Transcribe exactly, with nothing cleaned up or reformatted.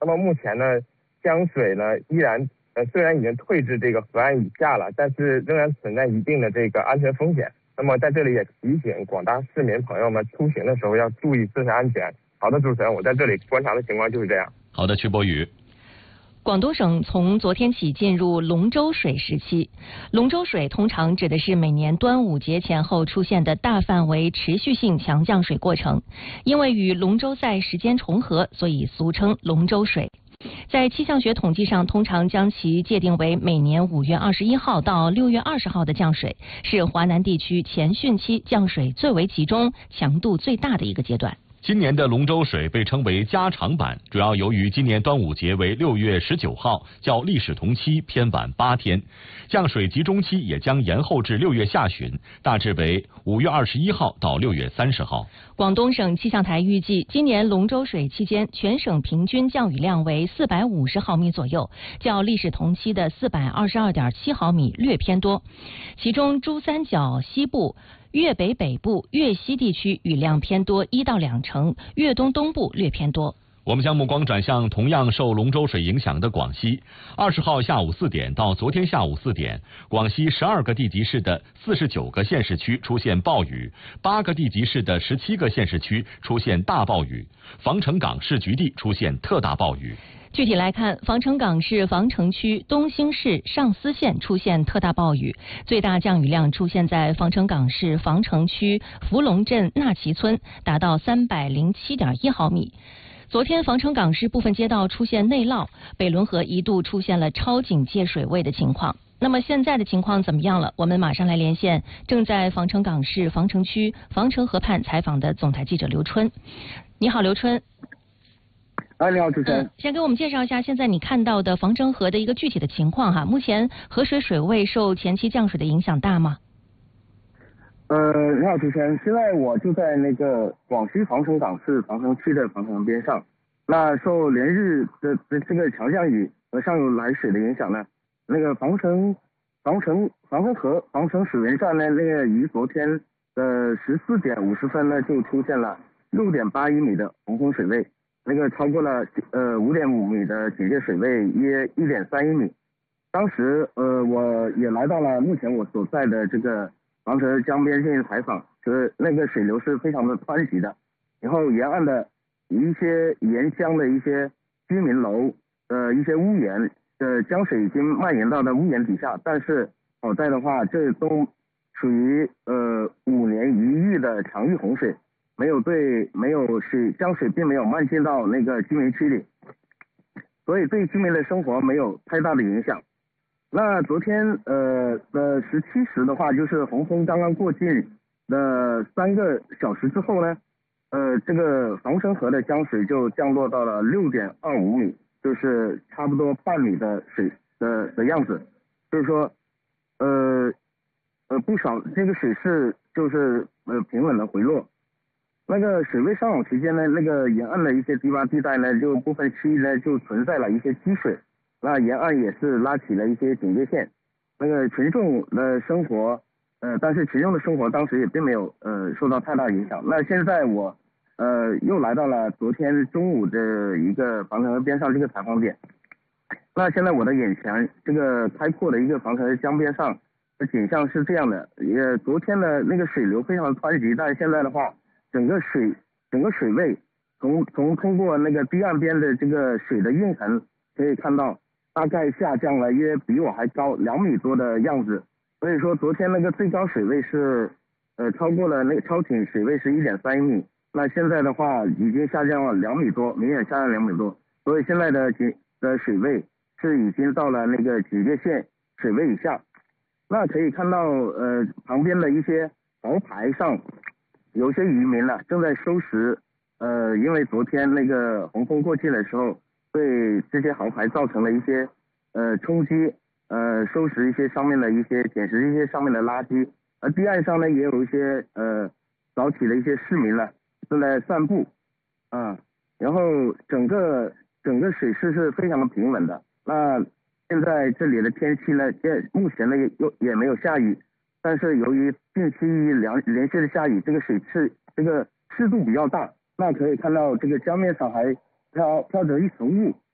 那么目前呢，江水呢依然呃虽然已经退至这个河岸以下了，但是仍然存在一定的这个安全风险。那么在这里也提醒广大市民朋友们，出行的时候要注意自身安全。好的，主持人，我在这里观察的情况就是这样。 好的，曲博宇。 广东省从昨天起进入龙舟水时期。龙舟水通常指的是每年端午节前后出现的大范围持续性强降水过程，因为与龙舟赛时间重合，所以俗称龙舟水。在气象学统计上，通常将其界定为每年五月二十一号到六月二十号的降水，是华南地区前汛期降水最为集中、强度最大的一个阶段。 今年的龙舟水被称为加长版，主要由于今年端午节为六月十九号，较历史同期偏晚八天，降水集中期也将延后至六月下旬，大致为五月二十一号到六月三十号。 广东省气象台预计，今年龙舟水期间，全省平均降雨量为四百五十毫米左右，较历史同期的四百二十二点七毫米略偏多，其中珠三角西部、粤北北部、粤西地区雨量偏多一到两成，粤东东部略偏多。 我们将目光转向同样受龙舟水影响的广西。二十号下午四点到昨天下午四点，广西十二个地级市的四十九个县市区出现暴雨，八个地级市的十七个县市区出现大暴雨，防城港市局地出现特大暴雨。 具体来看，防城港市防城区东兴市上思县出现特大暴雨，最大降雨量出现在防城港市防城区福隆镇纳旗村，达到三百零七点一毫米。昨天，防城港市部分街道出现内涝，北仑河一度出现了超警戒水位的情况。那么现在的情况怎么样了？我们马上来连线正在防城港市防城区防城河畔采访的总台记者刘春。你好，刘春。 哎，你好，主持人。 嗯，先给我们介绍一下现在你看到的防城河的一个具体的情况哈。目前河水水位受前期降水的影响大吗？ 呃，你好，主持人。现在我就在那个广西防城港市防城区的防城边上。那受连日的的这个强降雨和上游来水的影响呢，那个防城防城防城河防城水源站呢，那个于昨天的十四点五十分呢，就出现了六点八一米的洪峰水位。那个超过了呃五点五米的警戒水位约一点三一米。当时呃我也来到了目前我所在的这个防城江边进行采访，就是那个水流是非常的湍急的，然后沿岸的一些沿江的一些居民楼呃一些屋檐的江水已经蔓延到了屋檐底下，但是好在的话，这都属于呃五年一遇的常遇洪水。没有对没有水江水并没有漫进到那个居民区里，所以对居民的生活没有太大的影响。那昨天呃的十七时的话，就是洪峰刚刚过境的三个小时之后呢，呃这个防城河的江水就降落到了六点二五米，就是差不多半米的水的的样子，就是说呃呃不少这个水势就是呃平稳的回落。那个水位上涨期间呢，那个沿岸的一些低洼地带呢，就部分区域呢就存在了一些积水，那沿岸也是拉起了一些警戒线。那个群众的生活，呃，但是群众的生活当时也并没有呃受到太大影响。那现在我呃又来到了昨天中午的一个防城河边上这个采访点，那现在我的眼前这个开阔的一个防城河江边上的景象是这样的，也昨天的那个水流非常的湍急，但是现在的话，整个水整个水位从从通过那个堤岸边的这个水的运痕可以看到，大概下降了约比我还高两米多的样子。所以说昨天那个最高水位是呃超过了那个超警水位是一点三一米，那现在的话已经下降了两米多，明显下降两米多，所以现在的警的水位是已经到了那个警戒线水位以下。那可以看到呃旁边的一些豪排上有些渔民呢正在收拾，呃，因为昨天那个洪峰过境的时候，对这些豪排造成了一些呃冲击，呃，收拾一些上面的一些捡拾一些上面的垃圾，而堤岸上呢也有一些呃早起的一些市民呢正在散步，啊，然后整个整个水势是非常的平稳的。那现在这里的天气呢，现目前呢也又也没有下雨。但是由于近期连连续的下雨，这个水势这个湿度比较大，那可以看到这个江面上还飘飘着一层雾，